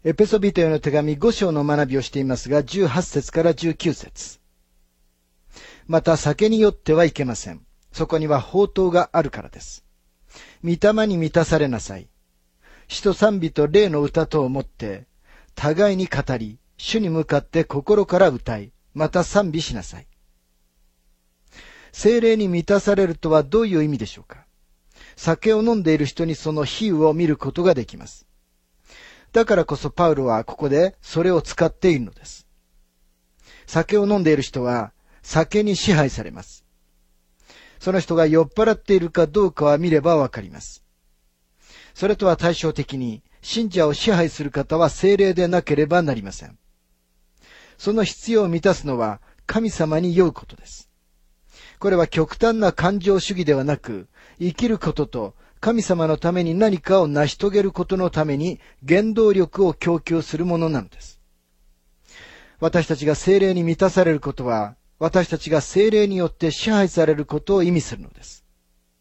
エペソビトへの手紙5章の学びをしていますが、18節から19節。また酒に酔ってはいけません。そこには法灯があるからです。御霊に満たされなさい。詩と賛美と霊の歌とをもって、互いに語り、主に向かって心から歌い、また賛美しなさい。聖霊に満たされるとはどういう意味でしょうか。酒を飲んでいる人にその比喩を見ることができます。だからこそパウロはここでそれを使っているのです。酒を飲んでいる人は酒に支配されます。その人が酔っ払っているかどうかは見ればわかります。それとは対照的に、信者を支配する方は聖霊でなければなりません。その必要を満たすのは神様に酔うことです。これは極端な感情主義ではなく、生きることと神様のために何かを成し遂げることのために原動力を供給するものなのです。私たちが聖霊に満たされることは、私たちが聖霊によって支配されることを意味するのです。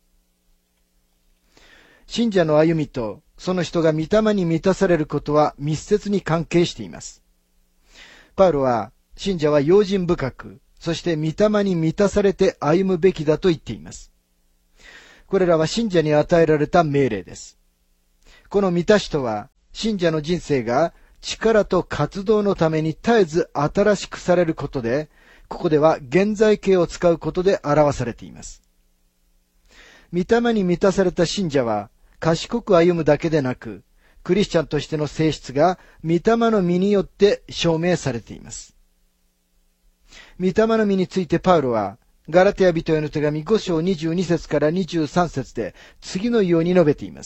信者の歩みとその人が御霊に満たされることは密接に関係しています。パウロは、信者は用心深く、そして御霊に満たされて歩むべきだと言っています。これらは信者に与えられた命令です。この満たしとは、信者の人生が力と活動のために絶えず新しくされることで、ここでは現在形を使うことで表されています。御霊に満たされた信者は、賢く歩むだけでなく、クリスチャンとしての性質が御霊の実によって証明されています。御霊の実についてパウロは、ガラテヤ人への手紙5章22節から23節で次のように述べています。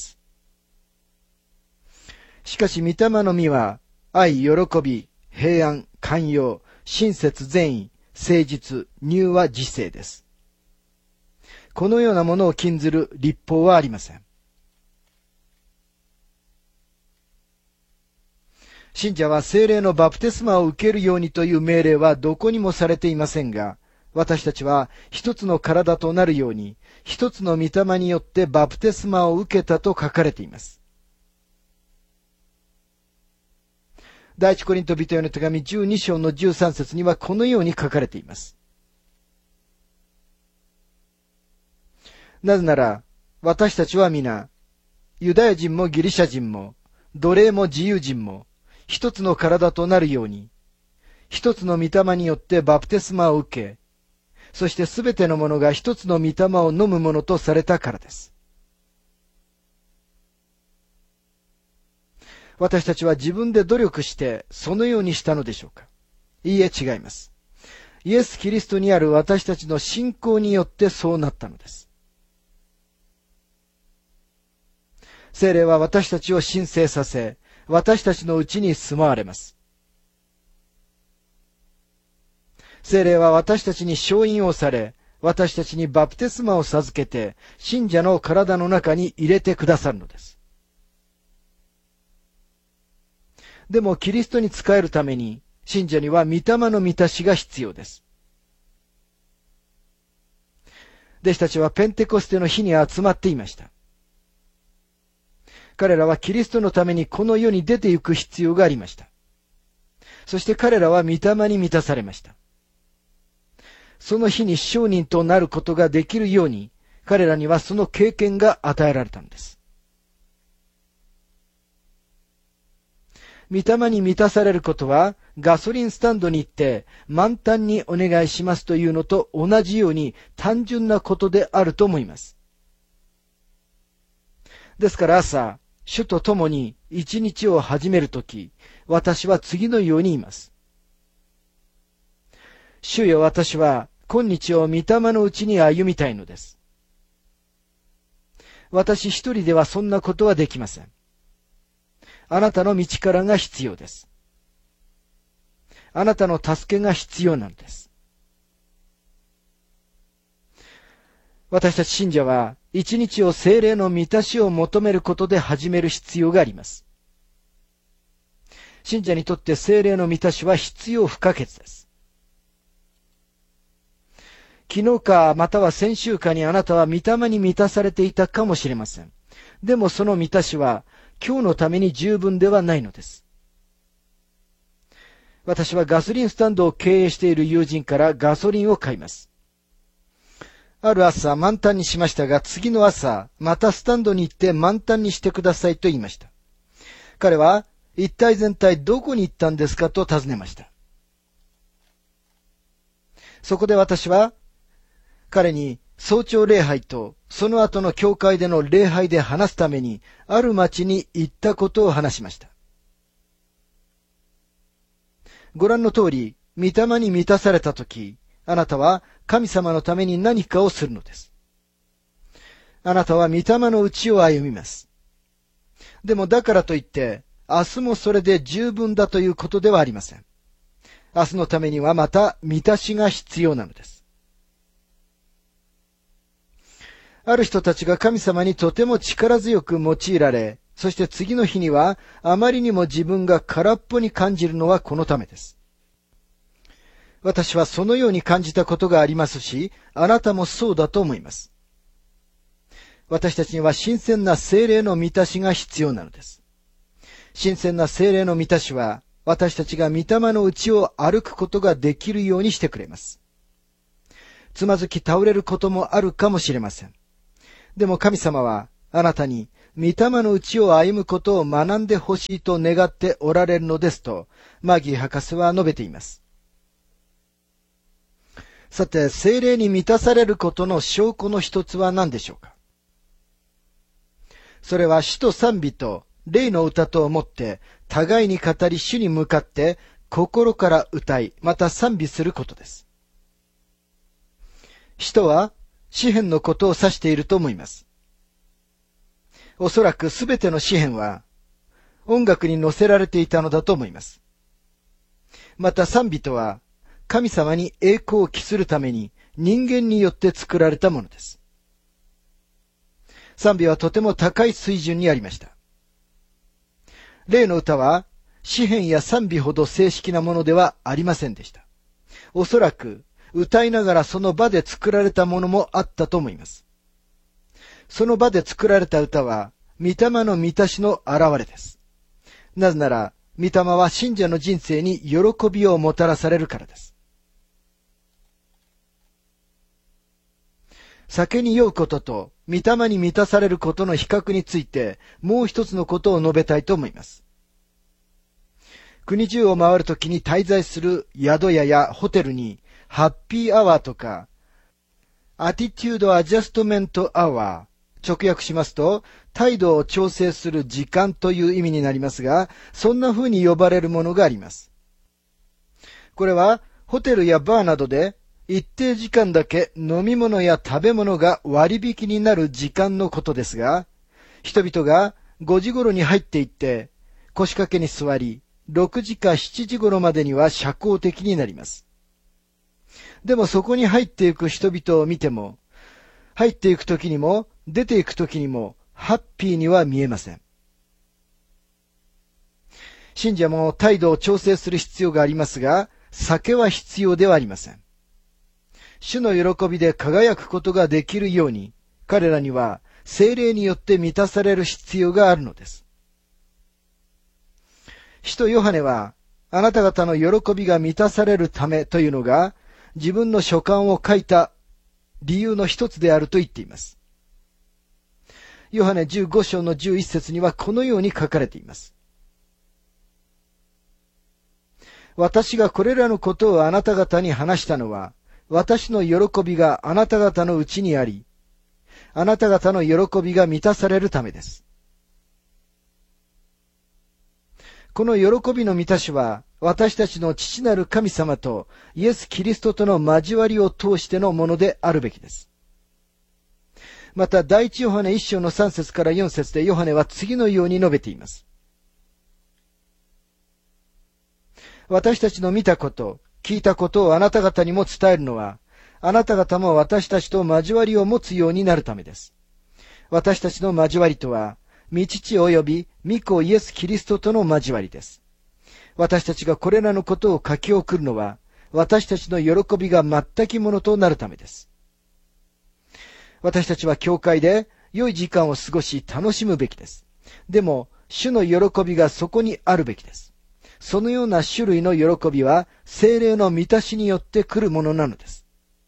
しかし御霊の実は、愛、喜び、平安、寛容、親切、善意、誠実、柔和、自制です。このようなものを禁ずる律法はありません。信者は聖霊のバプテスマを受けるようにという命令はどこにもされていませんが、私たちは一つの体となるように、一つの御霊によってバプテスマを受けたと書かれています。第一コリント人への手紙12章の13節にはこのように書かれています。なぜなら、私たちは皆、ユダヤ人もギリシャ人も、奴隷も自由人も、一つの体となるように、一つの御霊によってバプテスマを受け、そしてすべてのものが一つの御霊を飲むものとされたからです。私たちは自分で努力してそのようにしたのでしょうか。いいえ、違います。イエス・キリストにある私たちの信仰によってそうなったのです。聖霊は私たちを神聖させ、私たちのうちに住まわれます。聖霊は私たちに承認をされ、私たちにバプテスマを授けて、信者の体の中に入れてくださるのです。でも、キリストに仕えるために、信者には御霊の満たしが必要です。弟子たちはペンテコステの日に集まっていました。彼らはキリストのためにこの世に出て行く必要がありました。そして彼らは御霊に満たされました。その日に証人となることができるように、彼らにはその経験が与えられたのです。御霊に満たされることは、ガソリンスタンドに行って満タンにお願いしますというのと同じように単純なことであると思います。ですから朝、主と共に一日を始めるとき、私は次のように言います。主よ、私は今日を御霊のうちに歩みたいのです。私一人ではそんなことはできません。あなたの道からが必要です。あなたの助けが必要なのです。私たち信者は、一日を聖霊の満たしを求めることで始める必要があります。信者にとって聖霊の満たしは必要不可欠です。昨日かまたは先週かにあなたは御霊に満たされていたかもしれません。でもその満たしは今日のために十分ではないのです。 私はガソリンスタンドを経営している友人からガソリンを買います。ある朝満タンにしましたが、次の朝、またスタンドに行って満タンにしてくださいと言いました。彼は、一体全体どこに行ったんですかと尋ねました。そこで私は、彼に早朝礼拝とその後の教会での礼拝で話すために、ある町に行ったことを話しました。ご覧の通り、御霊に満たされたとき、あなたは神様のために何かをするのです。あなたは御霊の内を歩みます。でもだからといって、明日もそれで十分だということではありません。明日のためにはまた満たしが必要なのです。ある人たちが神様にとても力強く用いられ、そして次の日にはあまりにも自分が空っぽに感じるのはこのためです。私はそのように感じたことがありますし、あなたもそうだと思います。私たちには新鮮な聖霊の満たしが必要なのです。新鮮な聖霊の満たしは、私たちが御霊の内を歩くことができるようにしてくれます。つまずき倒れることもあるかもしれません。でも神様は、あなたに、御霊の内を歩むことを学んでほしいと願っておられるのですと、マギー博士は述べています。さて、聖霊に満たされることの証拠の一つは何でしょうか。それは詩と賛美と霊の歌とをもって、互いに語り主に向かって心から歌い、また賛美することです。詩とは詩篇のことを指していると思います。おそらくすべての詩篇は音楽に乗せられていたのだと思います。また賛美とは神様に栄光を期するために人間によって作られたものです。賛美はとても高い水準にありました。霊の歌は詩篇や賛美ほど正式なものではありませんでした。おそらく歌いながらその場で作られたものもあったと思います。その場で作られた歌は、御霊の満たしの現れです。なぜなら、御霊は信者の人生に喜びをもたらされるからです。酒に酔うことと、御霊に満たされることの比較について、もう一つのことを述べたいと思います。国中を回るときに滞在する宿屋やホテルに、ハッピーアワーとか、アティチュードアジャストメントアワー、直訳しますと、態度を調整する時間という意味になりますが、そんな風に呼ばれるものがあります。これは、ホテルやバーなどで、一定時間だけ飲み物や食べ物が割引になる時間のことですが、人々が5時頃に入っていって、腰掛けに座り、6時か7時頃までには社交的になります。でもそこに入っていく人々を見ても、入っていくときにも出ていくときにもハッピーには見えません。信者も態度を調整する必要がありますが、酒は必要ではありません。主の喜びで輝くことができるように、彼らには聖霊によって満たされる必要があるのです。使徒ヨハネは、あなた方の喜びが満たされるためというのが、自分の書簡を書いた理由の一つであると言っています。ヨハネ15章の11節にはこのように書かれています。私がこれらのことをあなた方に話したのは、私の喜びがあなた方のうちにあり、あなた方の喜びが満たされるためです。この喜びの満たしは、私たちの父なる神様とイエス・キリストとの交わりを通してのものであるべきです。また、第一ヨハネ1章の3節から4節でヨハネは次のように述べています。私たちの見たこと、聞いたことをあなた方にも伝えるのは、あなた方も私たちと交わりを持つようになるためです。私たちの交わりとは、御父及び御子イエス・キリストとの交わりです。私たちがこれらのことを書き送るのは、私たちの喜びが全きものとなるためです。私たちは教会で良い時間を過ごし楽しむべきです。でも、主の喜びがそこにあるべきです。 そのような種類の喜びは聖霊の満たしによって来るものなのです。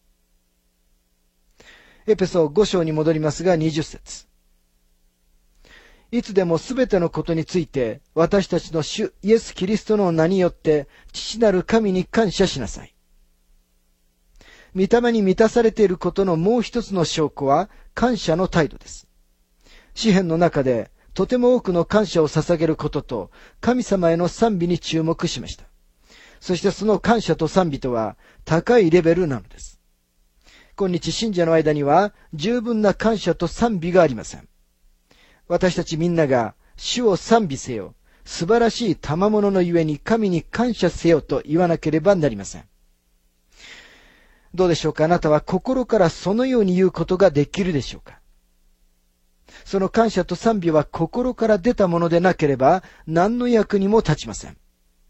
エペソ5章に戻りますが20節。いつでもすべてのことについて私たちの主イエス・キリストの名によって父なる神に感謝しなさい。御霊に満たされていることのもう一つの証拠は感謝の態度です。詩篇の中でとても多くの感謝を捧げることと神様への賛美に注目しました。そしてその感謝と賛美とは高いレベルなのです。今日信者の間には十分な感謝と賛美がありません。私たちみんなが主を賛美せよ、素晴らしい賜物のゆえに神に感謝せよと言わなければなりません。どうでしょうか。あなたは心からそのように言うことができるでしょうか。その感謝と賛美は心から出たものでなければ何の役にも立ちません。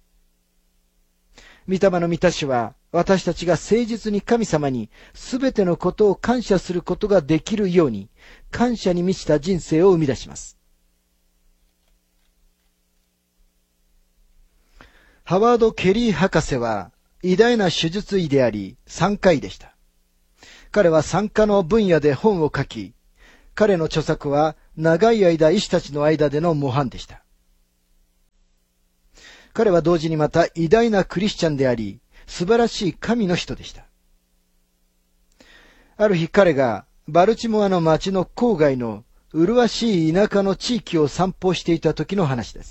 御霊の満たしは私たちが誠実に神様にすべてのことを感謝することができるように感謝に満ちた人生を生み出します。ハワード・ケリー博士は偉大な手術医であり産科医でした。彼は産科の分野で本を書き、彼の著作は長い間医師たちの間での模範でした。彼は同時にまた偉大なクリスチャンであり、素晴らしい神の人でした。ある日彼がバルチモアの町の郊外の麗しい田舎の地域を散歩していた時の話です。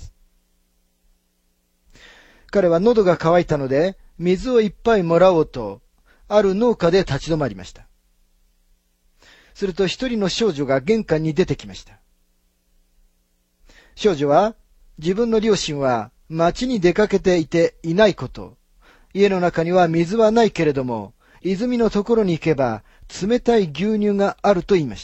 彼は喉が渇いたので水をいっぱいもらおうと、ある農家で立ち止まりました。すると一人の少女が玄関に出てきました。少女は自分の両親は町に出かけていていないこと、家の中には水はないけれども、泉のところに行けば冷たい牛乳があると言いました。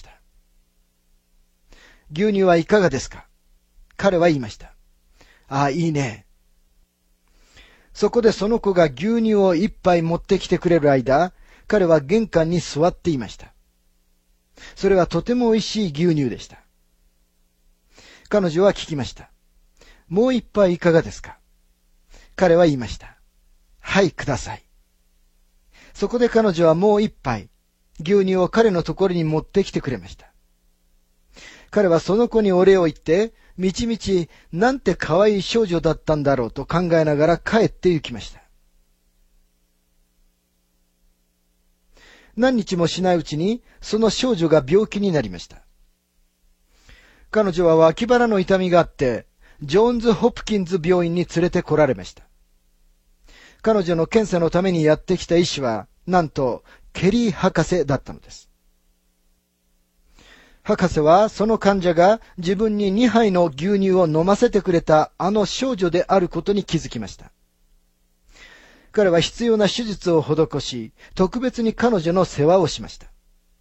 牛乳はいかがですか？彼は言いました。ああ、いいね。そこでその子が牛乳を一杯持ってきてくれる間、彼は玄関に座っていました。それはとても美味しい牛乳でした。彼女は聞きました。もう一杯いかがですか？彼は言いました。はい、ください。そこで彼女はもう一杯、牛乳を彼のところに持ってきてくれました。彼はその子にお礼を言って、みちみちなんて可愛い少女だったんだろうと考えながら帰って行きました。何日もしないうちにその少女が病気になりました。彼女は脇腹の痛みがあって、ジョーンズ・ホプキンズ病院に連れてこられました。彼女の検査のためにやってきた医師は、なんとケリー博士だったのです。博士はその患者が自分に2杯の牛乳を飲ませてくれたあの少女であることに気づきました。彼は必要な手術を施し、特別に彼女の世話をしました。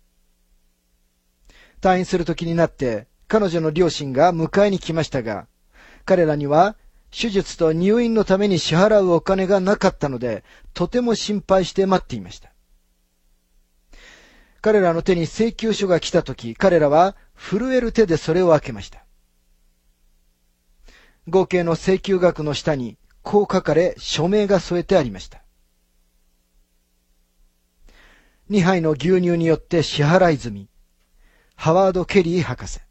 退院する時になって彼女の両親が迎えに来ましたが、彼らには手術と入院のために支払うお金がなかったので、とても心配して待っていました。彼らの手に請求書が来たとき、彼らは震える手でそれを開けました。合計の請求額の下にこう書かれ、署名が添えてありました。2杯の牛乳によって支払い済み、ハワード・ケリー博士。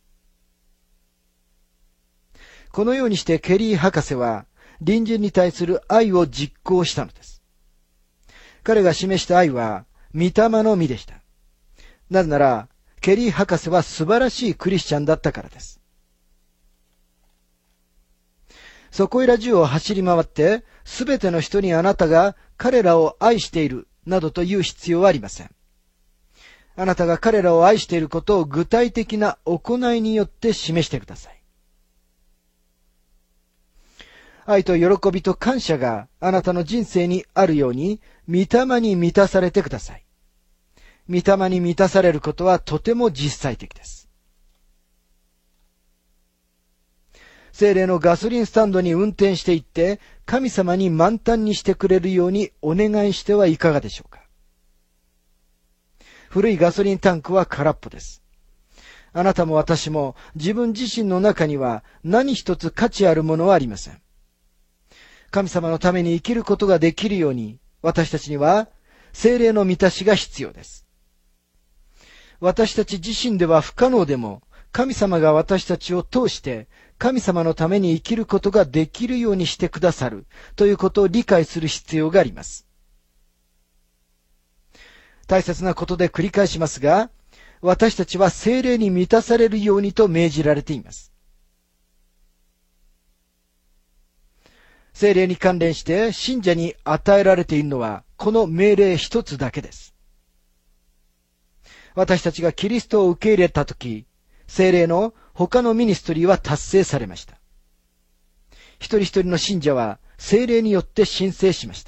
このようにしてケリー博士は隣人に対する愛を実行したのです。彼が示した愛は御霊の実でした。なぜなら、ケリー博士は素晴らしいクリスチャンだったからです。そこいら中を走り回って、すべての人にあなたが彼らを愛している、などと言う必要はありません。あなたが彼らを愛していることを具体的な行いによって示してください。愛と喜びと感謝があなたの人生にあるように、御霊に満たされてください。御霊に満たされることはとても実際的です。聖霊のガソリンスタンドに運転していって、神様に満タンにしてくれるようにお願いしてはいかがでしょうか。古いガソリンタンクは空っぽです。あなたも私も自分自身の中には何一つ価値あるものはありません。 神様のために生きることができるように、私たちには聖霊の満たしが必要です。私たち自身では不可能でも、神様が私たちを通して神様のために生きることができるようにしてくださるということを理解する必要があります。大切なことで繰り返しますが、私たちは聖霊に満たされるようにと命じられています。聖霊に関連して信者に与えられているのはこの命令一つだけです。私たちがキリストを受け入れたとき、聖霊の他のミニストリーは達成されました。一人一人の信者は聖霊によって申請しました。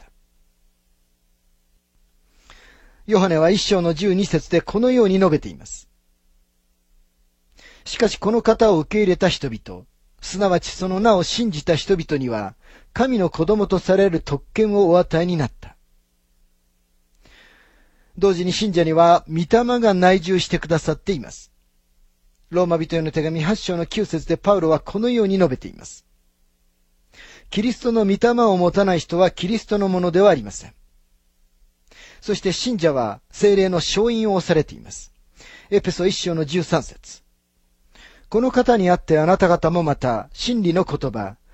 ヨハネは1章の12節でこのように述べています。しかしこの方を受け入れた人々、すなわちその名を信じた人々には、神の子供とされる特権をお与えになった。同時に信者には、御霊が内住してくださっています。ローマ人への手紙8章の9節でパウロはこのように述べています。キリストの御霊を持たない人はキリストのものではありません。そして信者は聖霊の承印を押されています。エペソ1章の13節。この方にあってあなた方もまた真理の言葉、